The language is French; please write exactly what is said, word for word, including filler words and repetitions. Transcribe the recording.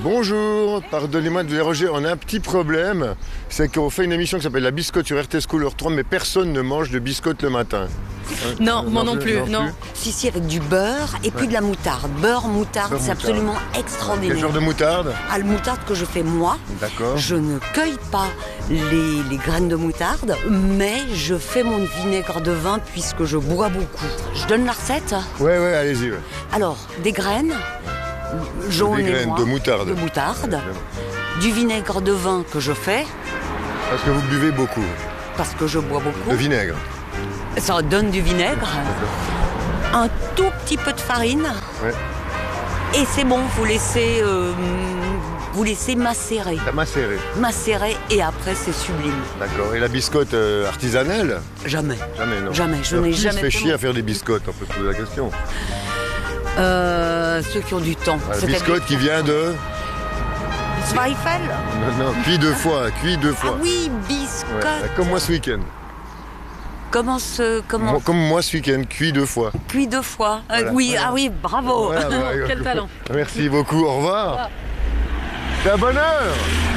Bonjour, pardonnez-moi de vous déranger, on a un petit problème. C'est qu'on fait une émission qui s'appelle La Biscotte sur R T S Couleur trois, mais personne ne mange de biscotte le matin. Hein, non, moi non plus, non. plus. Si, si, avec du beurre et puis ouais. de la moutarde. Beurre, moutarde, c'est absolument extraordinaire. Quel genre de moutarde? Ah, la moutarde que je fais moi. D'accord. Je ne cueille pas les, les graines de moutarde, mais je fais mon vinaigre de vin puisque je bois beaucoup. Je donne la recette? Ouais, ouais, allez-y. Ouais. Alors, des graines, jaunes des graines et noires, de moutarde. De moutarde. Ouais, du vinaigre de vin que je fais. Parce que vous buvez beaucoup. Parce que je bois beaucoup. De vinaigre. Ça donne du vinaigre. Un tout petit peu de farine. Ouais. Et c'est bon, vous laissez, euh, vous laissez macérer. La macérer. Macérer et après c'est sublime. D'accord. Et la biscotte euh, artisanale? Jamais. Jamais, non. Jamais. Je Alors, n'ai qui jamais. se fait chier à faire des biscottes? On peut se poser la question. Euh, ceux qui ont du temps. La biscotte qui vient de. Zweifel. Non, non, cuit deux fois, cuit deux fois. Ah oui, biscotte. Ouais, comme moi ce week-end. Comment se, comment Moi, comme moi ce week-end, cuit deux fois. Cuit deux fois. Voilà. Euh, oui, Voilà. ah oui, bravo. Voilà, bah, Quel talent. Merci beaucoup, au revoir. C'est un bonheur.